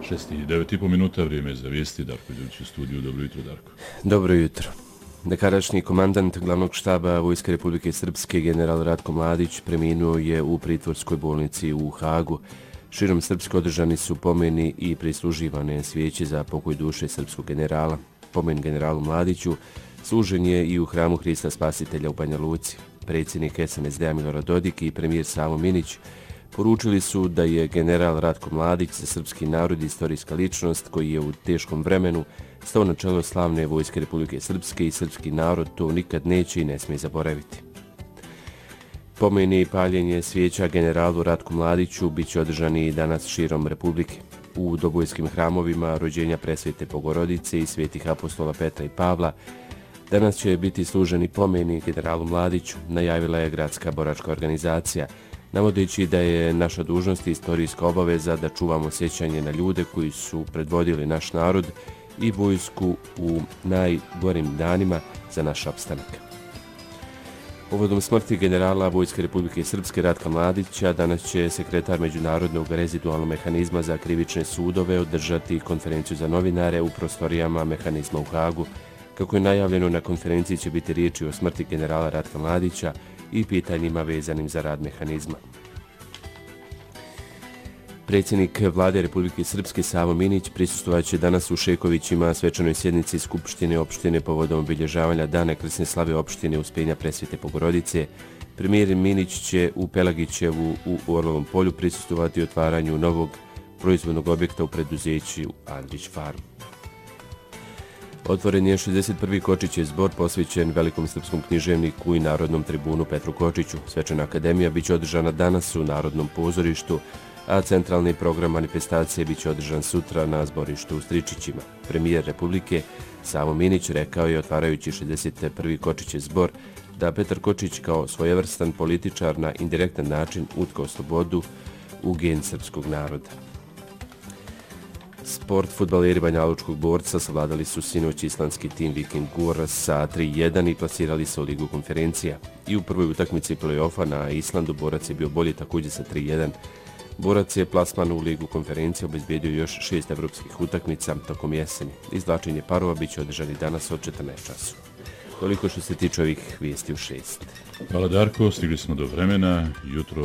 6:09 minuta, vrijeme za vijesti. Darko Đurić u studiju. Dobro jutro, Darko. Dobro jutro. Nekadašnji komandant glavnog štaba Vojske Republike Srpske, general Ratko Mladić, preminuo je u pritvorskoj bolnici u Hagu. Širom Srpske održani su pomeni i prisluživane svijeće za pokoj duše srpskog generala. Pomen generalu Mladiću služen je i u hramu Hrista Spasitelja u Banja Luci. Predsjednik SNSD-a Milorad Dodik i premijer Savo Minić poručili su da je general Ratko Mladić za srpski narod istorijska ličnost koji je u teškom vremenu stao na čelo slavne Vojske Republike Srpske i srpski narod to nikad neće i ne smije zaboraviti. Pomeni i paljenje svijeća generalu Ratku Mladiću bit će održani danas širom Republike. U dobojskim hramovima rođenja Presvete Bogorodice i svetih apostola Petra i Pavla danas će biti služeni pomeni generalu Mladiću, najavila je gradska boračka organizacija, navodeći da je naša dužnost i istorijska obaveza da čuvamo sjećanje na ljude koji su predvodili naš narod i vojsku u najgorim danima za naš opstanak. Povodom smrti generala Vojske Republike Srpske Ratka Mladića danas će sekretar Međunarodnog rezidualnog mehanizma za krivične sudove održati konferenciju za novinare u prostorijama mehanizma u Hagu. Kako je najavljeno, na konferenciji će biti riječi o smrti generala Ratka Mladića i pitanjima vezanim za rad mehanizma. Predsjednik Vlade Republike Srpske Savo Minić prisustvovat će danas u Šekovićima svečanoj sjednici Skupštine opštine povodom obilježavanja Dana krsne slave opštine Uspenja Presvete Bogorodice. Premijer Minić će u Pelagićevu u Orlovom polju prisustvovati otvaranju novog proizvodnog objekta u preduzeću Andrić Farm. Otvoren je 61. Kočićev zbor posvećen velikom srpskom književniku i narodnom tribunu Petru Kočiću. Svečana akademija biće održana danas u Narodnom pozorištu, a centralni program manifestacije biće održan sutra na zborištu u Stričićima. Premijer Republike Savo Minić rekao je otvarajući 61. Kočićev zbor da Petar Kočić kao svojevrstan političar na indirektan način utkao slobodu u gen srpskog naroda. Sport, fudbaleri Banjalučkog Borca savladali su sinoć islandski tim Viking Gora sa 3:1 i plasirali se u Ligu konferencija. I u prvoj utakmici play-offa na Islandu Borac je bio bolji također sa 3:1. Borac je plasman u Ligu konferencije obezbijedio još 6 evropskih utakmica tokom jeseni. Izvlačenje parova biće održani danas od 14 časova. Toliko što se tiče ovih vijesti u 6. Hvala, Darko, stigli smo do vremena. Jutro